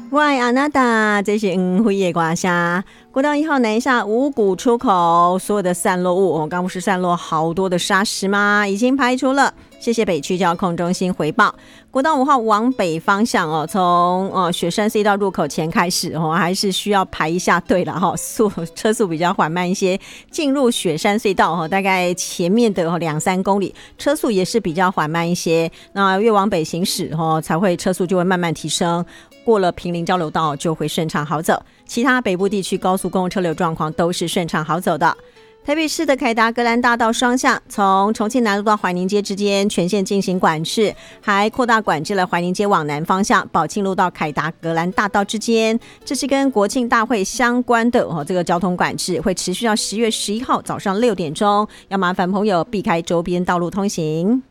我的阿那达，这是灰夜刮虾。国道1号南下五股出口，所有的散落物，刚不是散落好多的砂石吗？已经排除了。谢谢北区交控中心回报。国道5号往北方向哦，从雪山隧道入口前开始哦，还是需要排一下队了哈，车速比较缓慢一些。进入雪山隧道哦，大概前面的2-3公里，车速也是比较缓慢一些。那越往北行驶哦，才会车速就会慢慢提升。过了坪林交流道就会顺畅好走，其他北部地区高速公路车流状况都是顺畅好走的。台北市的凯达格兰大道双向，从重庆南路到怀宁街之间全线进行管制，还扩大管制了怀宁街往南方向宝庆路到凯达格兰大道之间。这是跟国庆大会相关的这个交通管制，会持续到10月11号早上6点钟，要麻烦朋友避开周边道路通行。